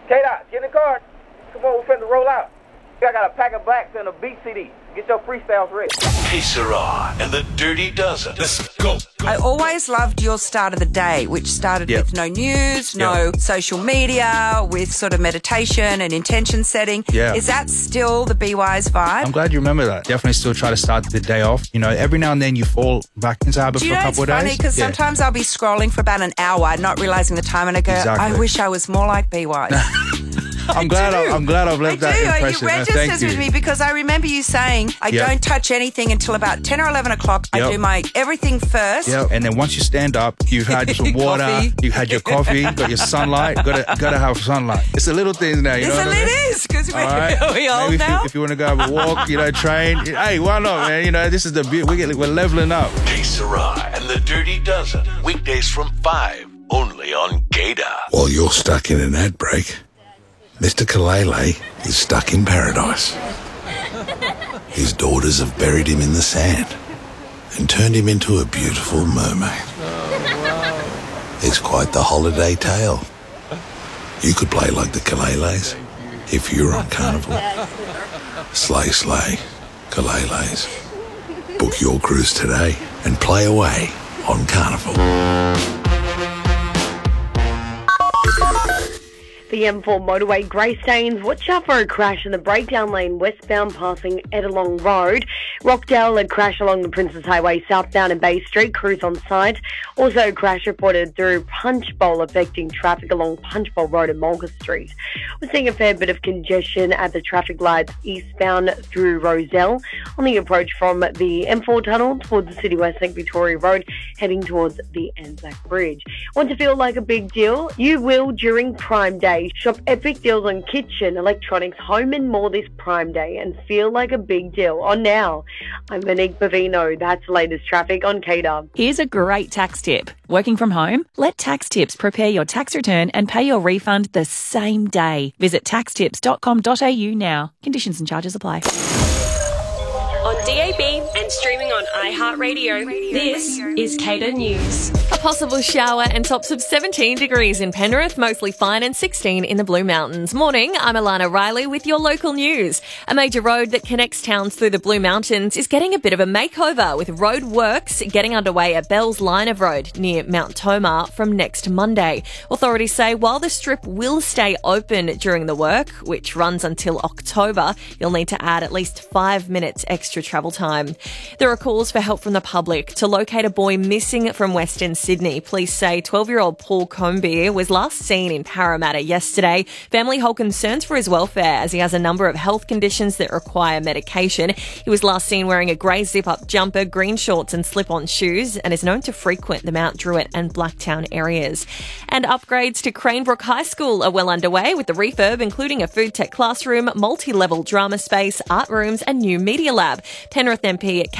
K-Dot, get in the car. Come on, we're finna roll out. I got a pack of blacks and a beat CD. Get your freestyles ready. Hey, Sarah, and the Dirty Dozen. Let's go. I always loved your start of the day, which started with no news, no social media, with sort of meditation and intention setting. Yeah. Is that still the Be Wise vibe? I'm glad you remember that. Definitely still try to start the day off. You know, every now and then you fall back into habit for a couple of days. It's funny because sometimes I'll be scrolling for about an hour, not realising the time, and I go, I wish I was more like Be Wise. I'm glad I've left that impression. You registers with me because I remember you saying I don't touch anything until about 10 or 11 o'clock. I do my everything first. Yeah, and then once you stand up, you've had some water, you've had your coffee, got your sunlight. Gotta have sunlight. It's the little things now. You know what I mean? It is because we're old Maybe now. If you want to go have a walk, train. Hey, why not, man? You know, this is the beauty. We're leveling up. Hey, Sarah, and the Dirty Dozen. Weekdays from 5, only on Gator. While you're stuck in an ad break, Mr. Kalele is stuck in paradise. His daughters have buried him in the sand and turned him into a beautiful mermaid. It's quite the holiday tale. You could play like the Kaleles if you were on Carnival. Slay, slay, Kaleles. Book your cruise today and play away on Carnival. The M4 motorway, Greystanes. Watch out for a crash in the breakdown lane westbound passing Edelong Road. Rockdale, a crash along the Princes Highway southbound in Bay Street. Crews on site. Also a crash reported through Punch Bowl affecting traffic along Punch Bowl Road and Mulga Street. We're seeing a fair bit of congestion at the traffic lights eastbound through Rozelle on the approach from the M4 tunnel towards the City West St Victoria Road heading towards the Anzac Bridge. Want to feel like a big deal? You will during Prime Day. Shop epic deals on kitchen, electronics, home and more this Prime Day and feel like a big deal on now. I'm Monique Bavino. That's the latest traffic on KDub. Here's a great tax tip. Working from home? Let Tax Tips prepare your tax return and pay your refund the same day. Visit taxtips.com.au now. Conditions and charges apply. On DAB and streaming on iHeartRadio, this is Cater News. A possible shower and tops of 17 degrees in Penrith, mostly fine, and 16 in the Blue Mountains. Morning, I'm Alana Riley with your local news. A major road that connects towns through the Blue Mountains is getting a bit of a makeover, with road works getting underway at Bell's Line of Road near Mount Tomah from next Monday. Authorities say while the strip will stay open during the work, which runs until October, you'll need to add at least 5 minutes extra travel time. There are calls for help from the public to locate a boy missing from Western Sydney. Police say 12-year-old Paul Combeer was last seen in Parramatta yesterday. Family hold concerns for his welfare as he has a number of health conditions that require medication. He was last seen wearing a grey zip-up jumper, green shorts and slip-on shoes and is known to frequent the Mount Druitt and Blacktown areas. And upgrades to Cranebrook High School are well underway with the refurb including a food tech classroom, multi-level drama space, art rooms and new media lab. Penrith MP